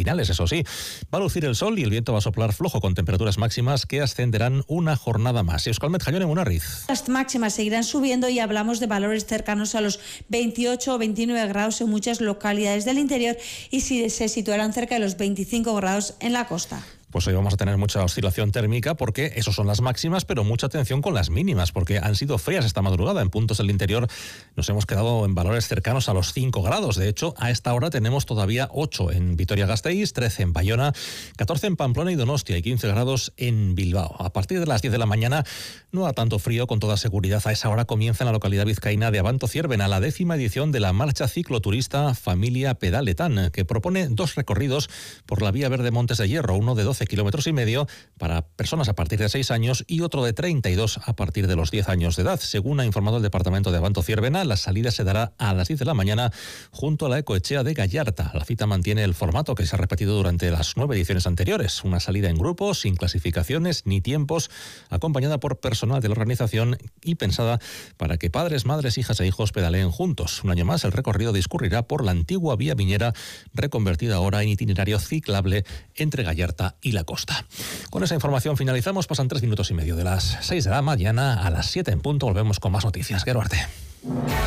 matinales, eso sí. Va a lucir el sol y el viento va a soplar flojo con temperaturas máximas que ascenderán una jornada más. Euskalmet, Jaione Munarriz. Las máximas seguirán subiendo y hablamos de valores cercanos a los 28 o 29 grados en muchas localidades del interior y se situarán cerca de los 25 grados en la costa. Pues hoy vamos a tener mucha oscilación térmica porque eso son las máximas, pero mucha atención con las mínimas porque han sido frías esta madrugada. En puntos del interior nos hemos quedado en valores cercanos a los 5 grados. De hecho, a esta hora tenemos todavía 8 en Vitoria-Gasteiz, 13 en Bayona, 14 en Pamplona y Donostia y 15 grados en Bilbao. A partir de las 10 de la mañana no da tanto frío con toda seguridad. A esa hora comienza en la localidad vizcaína de Abanto-Ciervena la 10ª edición de la marcha cicloturista Familia Pedaletán, que propone 2 recorridos por la Vía Verde Montes de Hierro, uno de 12 kilómetros y medio para personas a partir de 6 años y otro de 32 a partir de los 10 años de edad. Según ha informado el departamento de Abanto-Ciervena, la salida se dará a las 10 de la mañana junto a la Ecoetxea de Gallarta. La cita mantiene el formato que se ha repetido durante las 9 ediciones anteriores, una salida en grupo, sin clasificaciones ni tiempos, acompañada por personal de la organización y pensada para que padres, madres, hijas e hijos pedaleen juntos. Un año más, el recorrido discurrirá por la antigua vía Viñera, reconvertida ahora en itinerario ciclable entre Gallarta y la costa. Con esa información finalizamos. Pasan 3 minutos y medio de las 6 de la mañana. A las 7 en punto volvemos con más noticias. Geruarte.